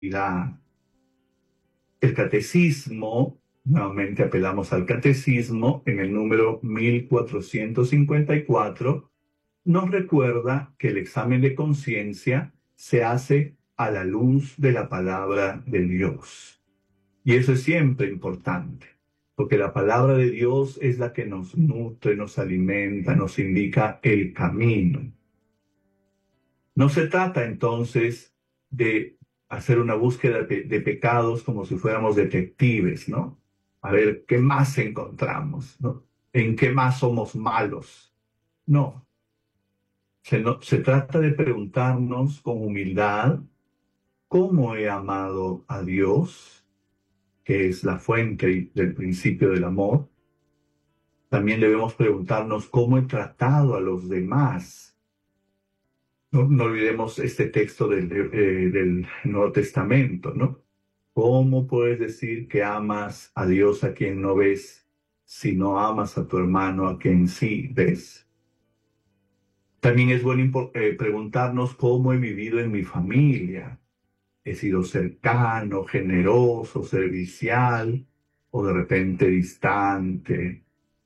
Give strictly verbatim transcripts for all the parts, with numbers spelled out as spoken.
La- el catecismo, nuevamente apelamos al catecismo, en el número mil cuatrocientos cincuenta y cuatro, nos recuerda que el examen de conciencia se hace a la luz de la palabra de Dios. Y eso es siempre importante, porque la palabra de Dios es la que nos nutre, nos alimenta, nos indica el camino. No se trata entonces de hacer una búsqueda de, de pecados como si fuéramos detectives, ¿no? A ver qué más encontramos, ¿no? ¿En qué más somos malos? No. Se, no, se trata de preguntarnos con humildad cómo he amado a Dios, que es la fuente del principio del amor. También debemos preguntarnos cómo he tratado a los demás. No, no olvidemos este texto del, eh, del Nuevo Testamento, ¿no? ¿Cómo puedes decir que amas a Dios a quien no ves si no amas a tu hermano a quien sí ves? También es bueno eh, preguntarnos cómo he vivido en mi familia. ¿He sido cercano, generoso, servicial o de repente distante,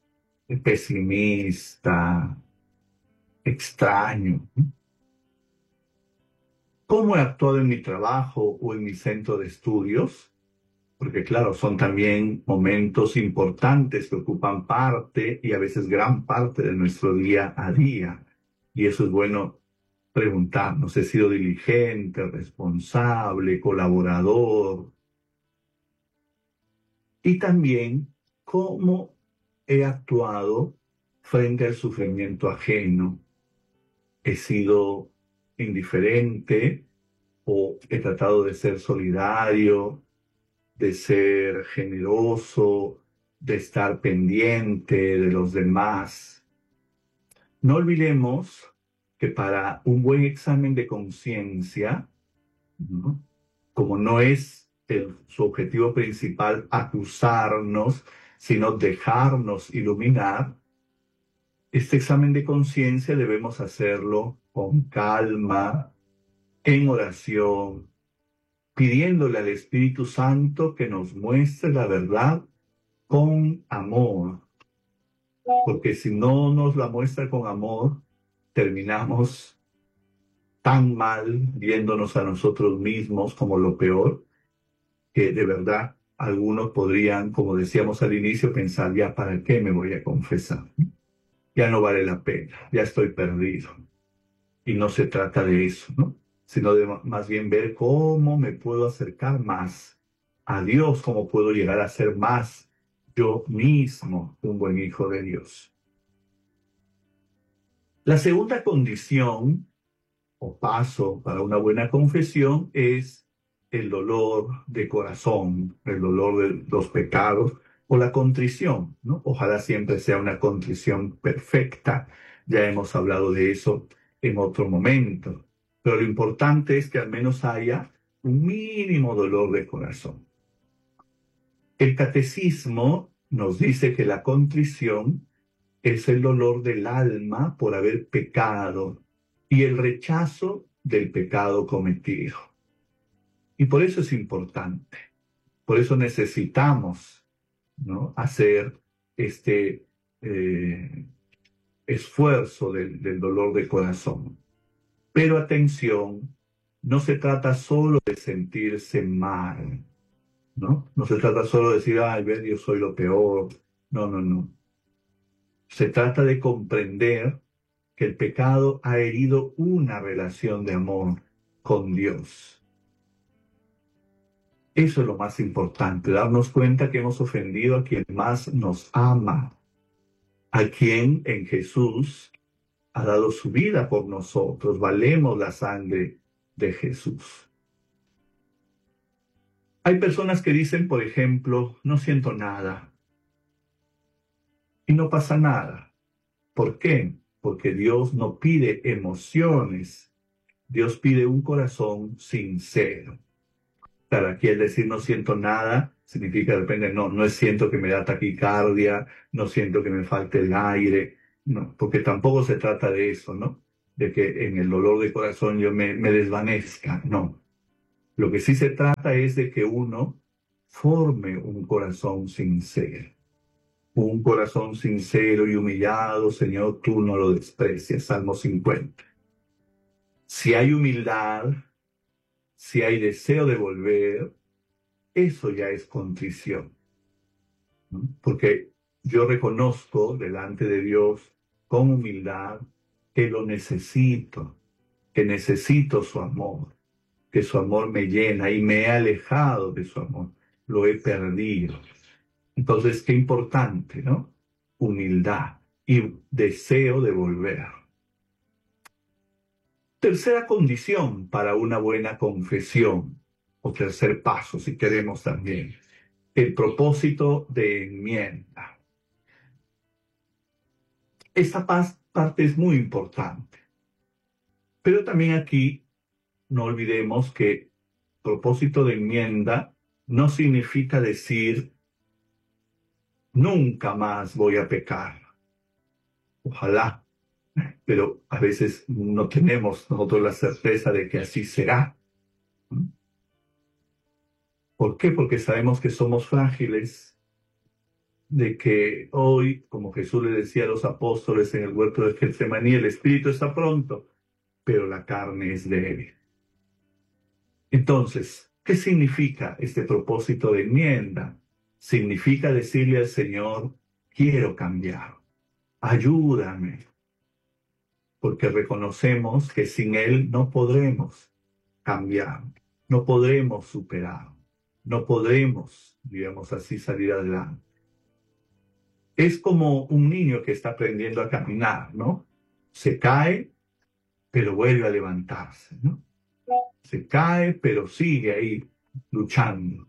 pesimista, extraño? ¿Cómo he actuado en mi trabajo o en mi centro de estudios? Porque claro, son también momentos importantes que ocupan parte y a veces gran parte de nuestro día a día. Y eso es bueno preguntarnos. ¿He sido diligente, responsable, colaborador? Y también, ¿cómo he actuado frente al sufrimiento ajeno? ¿He sido indiferente o he tratado de ser solidario, de ser generoso, de estar pendiente de los demás? No olvidemos que para un buen examen de conciencia, ¿no?, como no es el, su objetivo principal acusarnos, sino dejarnos iluminar, este examen de conciencia debemos hacerlo con calma, en oración, pidiéndole al Espíritu Santo que nos muestre la verdad con amor, porque si no nos la muestra con amor, terminamos tan mal viéndonos a nosotros mismos como lo peor, que de verdad algunos podrían, como decíamos al inicio, pensar, ya para qué me voy a confesar, ya no vale la pena, ya estoy perdido. Y no se trata de eso, ¿no?, sino de más bien ver cómo me puedo acercar más a Dios, cómo puedo llegar a ser más yo mismo un buen hijo de Dios. La segunda condición o paso para una buena confesión es el dolor de corazón, el dolor de los pecados o la contrición, ¿no? Ojalá siempre sea una contrición perfecta. Ya hemos hablado de eso en otro momento. Pero lo importante es que al menos haya un mínimo dolor de corazón. El catecismo nos dice que la contrición es el dolor del alma por haber pecado y el rechazo del pecado cometido. Y por eso es importante, por eso necesitamos, ¿no?, hacer este eh, esfuerzo del, del dolor de corazón. Pero atención, no se trata solo de sentirse mal, ¿no? No se trata solo de decir, ay, ven, yo soy lo peor. No, no, no. Se trata de comprender que el pecado ha herido una relación de amor con Dios. Eso es lo más importante, darnos cuenta que hemos ofendido a quien más nos ama, a quien en Jesús ha dado su vida por nosotros. Valemos la sangre de Jesús. Hay personas que dicen, por ejemplo, no siento nada. Y no pasa nada. ¿Por qué? Porque Dios no pide emociones. Dios pide un corazón sincero. Claro, aquí el decir no siento nada significa de repente no, no siento que me da taquicardia, no siento que me falte el aire, no, porque tampoco se trata de eso, ¿no? De que en el dolor de corazón yo me, me desvanezca, no. Lo que sí se trata es de que uno forme un corazón sincero. Un corazón sincero y humillado, Señor, tú no lo desprecias. Salmo cincuenta. Si hay humildad, si hay deseo de volver, eso ya es contrición, ¿no? Porque yo reconozco delante de Dios con humildad que lo necesito, que necesito su amor, que su amor me llena y me he alejado de su amor, lo he perdido. Entonces, qué importante, ¿no? Humildad y deseo de volver. Tercera condición para una buena confesión, o tercer paso, si queremos también, el propósito de enmienda. Esta parte es muy importante, pero también aquí no olvidemos que propósito de enmienda no significa decir nunca más voy a pecar. Ojalá, pero a veces no tenemos nosotros la certeza de que así será. ¿Por qué? Porque sabemos que somos frágiles, de que hoy, como Jesús le decía a los apóstoles en el huerto de Getsemaní, el espíritu está pronto, pero la carne es débil. Entonces, ¿qué significa este propósito de enmienda? Significa decirle al Señor, quiero cambiar, ayúdame, porque reconocemos que sin Él no podremos cambiar, no podremos superar, no podremos, digamos así, salir adelante. Es como un niño que está aprendiendo a caminar, ¿no? Se cae, pero vuelve a levantarse, ¿no? Se cae, pero sigue ahí luchando.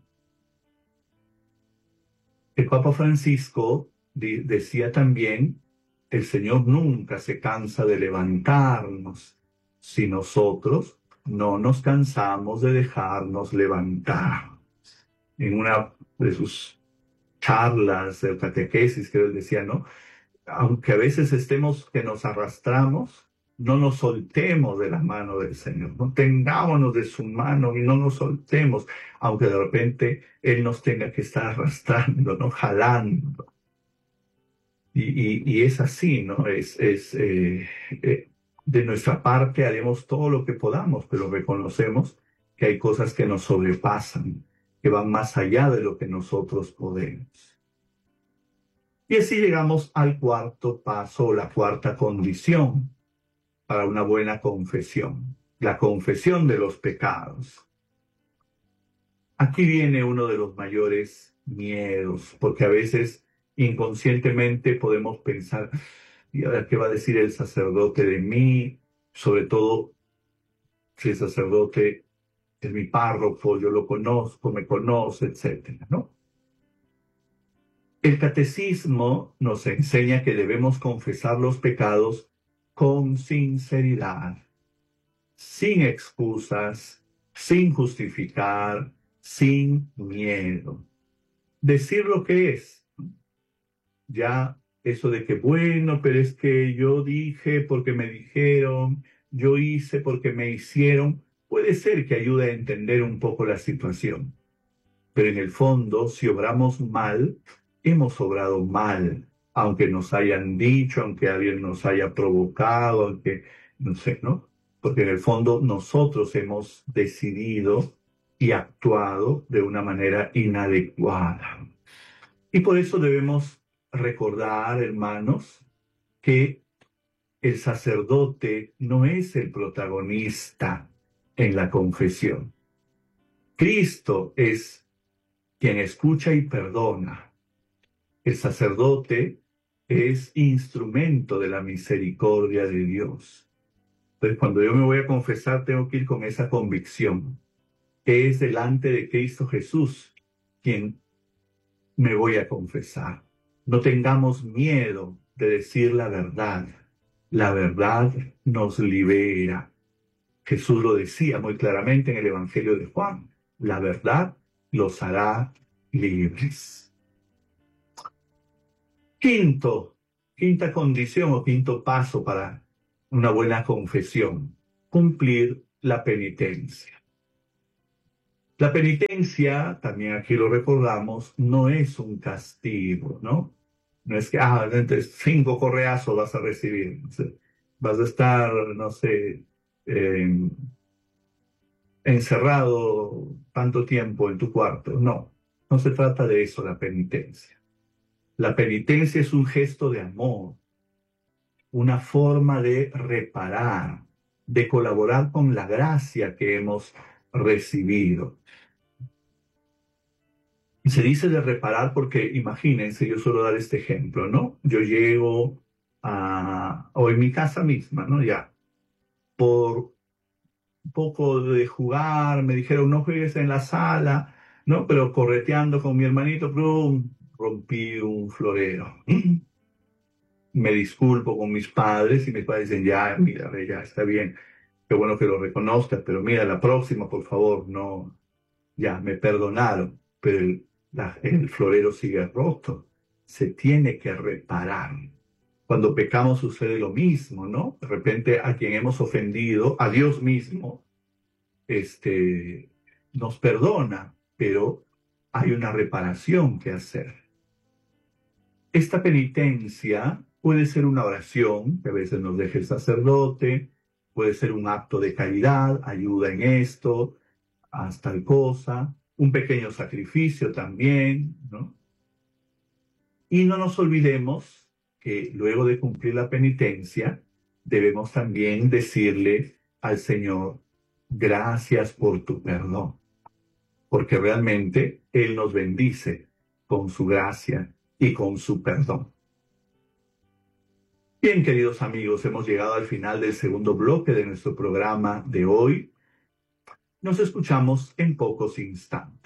El Papa Francisco de- decía también, el Señor nunca se cansa de levantarnos si nosotros no nos cansamos de dejarnos levantar. En una de sus charlas de catequesis, que él decía, ¿no? Aunque a veces estemos que nos arrastramos, no nos soltemos de la mano del Señor, no tengámonos de su mano y no nos soltemos, aunque de repente Él nos tenga que estar arrastrando, ¿no? Jalando. Y, y, y es así, ¿no? Es, es eh, eh, de nuestra parte haremos todo lo que podamos, pero reconocemos que hay cosas que nos sobrepasan, que van más allá de lo que nosotros podemos. Y así llegamos al cuarto paso, la cuarta condición para una buena confesión, la confesión de los pecados. Aquí viene uno de los mayores miedos, porque a veces inconscientemente podemos pensar, ¿y ahora qué va a decir el sacerdote de mí? Sobre todo si el sacerdote es mi párroco, yo lo conozco, me conoce, etcétera, ¿no? El catecismo nos enseña que debemos confesar los pecados con sinceridad, sin excusas, sin justificar, sin miedo. Decir lo que es. Ya eso de que, bueno, pero es que yo dije porque me dijeron, yo hice porque me hicieron, puede ser que ayude a entender un poco la situación. Pero en el fondo, si obramos mal, hemos obrado mal, aunque nos hayan dicho, aunque alguien nos haya provocado, aunque, no sé, ¿no? Porque en el fondo nosotros hemos decidido y actuado de una manera inadecuada. Y por eso debemos recordar, hermanos, que el sacerdote no es el protagonista en la confesión. Cristo es quien escucha y perdona. El sacerdote es instrumento de la misericordia de Dios. Entonces, cuando yo me voy a confesar, tengo que ir con esa convicción, que es delante de Cristo Jesús quien me voy a confesar. No tengamos miedo de decir la verdad. La verdad nos libera. Jesús lo decía muy claramente en el Evangelio de Juan. La verdad los hará libres. Quinto, quinta condición o quinto paso para una buena confesión, cumplir la penitencia. La penitencia, también aquí lo recordamos, no es un castigo, ¿no? No es que, ah, entonces cinco correazos vas a recibir. O sea, vas a estar, no sé, eh, encerrado tanto tiempo en tu cuarto. No, no se trata de eso la penitencia. La penitencia es un gesto de amor, una forma de reparar, de colaborar con la gracia que hemos recibido. Se dice de reparar porque imagínense, yo suelo dar este ejemplo, ¿no? Yo llego a, o en mi casa misma, ¿no? Ya, por un poco de jugar, me dijeron no juegues en la sala, ¿no? Pero correteando con mi hermanito, ¡prum! Rompí un florero. Me disculpo con mis padres y mis padres dicen, ya, mira, ve, ya está bien, qué bueno que lo reconozcas, pero mira, la próxima, por favor, no, ya, me perdonaron, pero el, la- el florero sigue roto, se tiene que reparar. Cuando pecamos sucede lo mismo, ¿no? De repente a quien hemos ofendido, a Dios mismo, este, nos perdona, pero hay una reparación que hacer. Esta penitencia puede ser una oración, que a veces nos deja el sacerdote, puede ser un acto de caridad, ayuda en esto, haz tal cosa, un pequeño sacrificio también, ¿no? Y no nos olvidemos que luego de cumplir la penitencia, debemos también decirle al Señor, gracias por tu perdón, porque realmente Él nos bendice con su gracia y con su perdón. Bien, queridos amigos, hemos llegado al final del segundo bloque de nuestro programa de hoy. Nos escuchamos en pocos instantes.